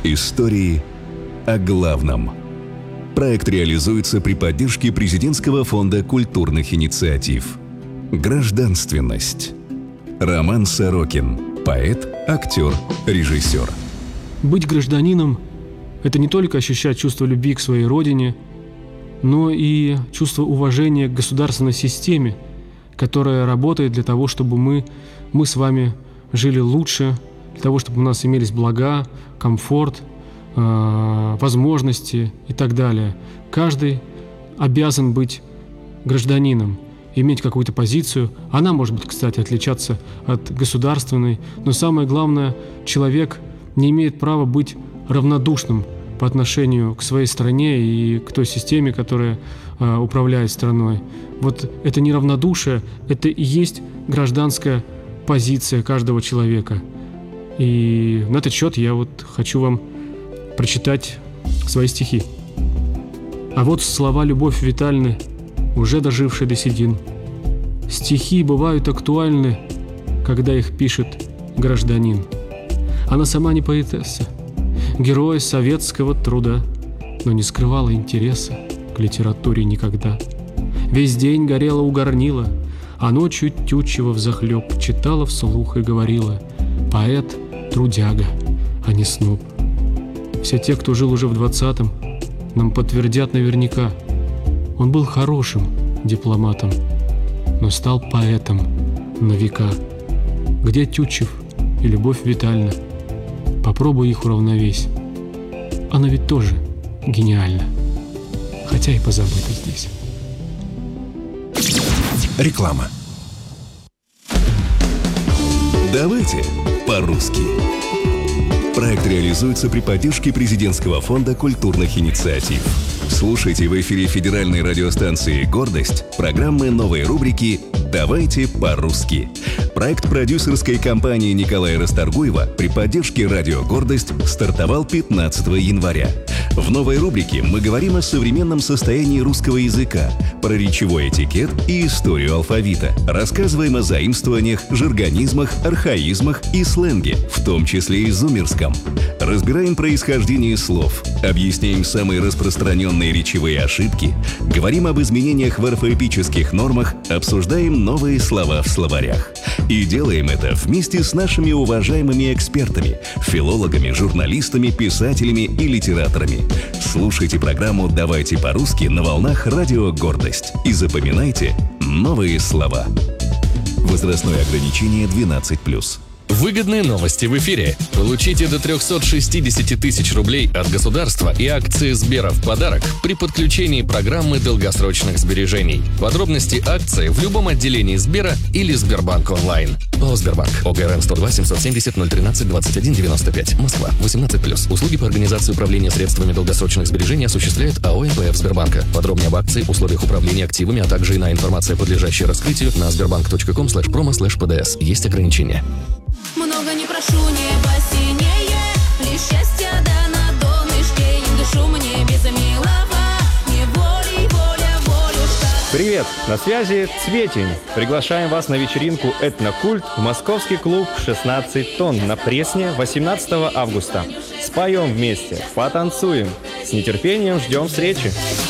Истории о главном. Проект реализуется при поддержке Президентского фонда культурных инициатив. Гражданственность. Роман Сорокин. Поэт, актер, режиссер. Быть гражданином – это не только ощущать чувство любви к своей родине, но и чувство уважения к государственной системе, которая работает для того, чтобы мы с вами жили лучше, для того, чтобы у нас имелись блага, комфорт, возможности и так далее. Каждый обязан быть гражданином, иметь какую-то позицию. Она может быть, кстати, отличаться от государственной, но самое главное, человек не имеет права быть равнодушным по отношению к своей стране и к той системе, которая управляет страной. Вот это неравнодушие, это и есть гражданская позиция каждого человека. И на этот счет я вот хочу вам прочитать свои стихи. А вот слова Любовь Витальны, уже дожившей до седин. Стихи бывают актуальны, когда их пишет гражданин. Она сама не поэтесса, герой советского труда, но не скрывала интереса к литературе никогда. Весь день горела у горнила, а ночью тютчево взахлеб читала вслух и говорила: поэт – трудяга, а не сноб. Все те, кто жил уже в 20-м, нам подтвердят наверняка: он был хорошим дипломатом, но стал поэтом на века. Где Тютчев и Любовь Витальна? Попробуй их уравновесь. Она ведь тоже гениальна, хотя и позабыта здесь. Реклама. Давайте по-русски. Проект реализуется при поддержке Президентского фонда культурных инициатив. Слушайте в эфире федеральной радиостанции «Гордость» программы новой рубрики «Давайте по-русски». Проект продюсерской компании Николая Расторгуева при поддержке радио «Гордость» стартовал 15 января. В новой рубрике мы говорим о современном состоянии русского языка, про речевой этикет и историю алфавита. Рассказываем о заимствованиях, жаргонизмах, архаизмах и сленге, в том числе и зумерском. Разбираем происхождение слов, объясняем самые распространенные речевые ошибки, говорим об изменениях в орфоэпических нормах, обсуждаем новые слова в словарях. И делаем это вместе с нашими уважаемыми экспертами, филологами, журналистами, писателями и литераторами. Слушайте программу «Давайте по-русски» на волнах радио «Гордость» и запоминайте новые слова. Возрастное ограничение 12+. Выгодные новости в эфире. Получите до 360 тысяч рублей от государства и акции Сбера в подарок при подключении программы долгосрочных сбережений. Подробности акции в любом отделении Сбера или Сбербанк онлайн. ООО «Сбербанк». ОГРН 102 770 013 21 95. Москва. 18+. Услуги по организации управления средствами долгосрочных сбережений осуществляет АО НПФ Сбербанка. Подробнее об акции, условиях управления активами, а также иная информация, подлежащая раскрытию, на sberbank.com/promo/pds. Есть ограничения. Много не прошу, небо синее, лишь счастье да на донышке. Не дышу мне без милого, не волей воля волю штат. Привет, на связи Цветень. Приглашаем вас на вечеринку «Этнокульт» в московский клуб «16 тонн» на Пресне 18 августа. Споем вместе, потанцуем. С нетерпением ждем встречи.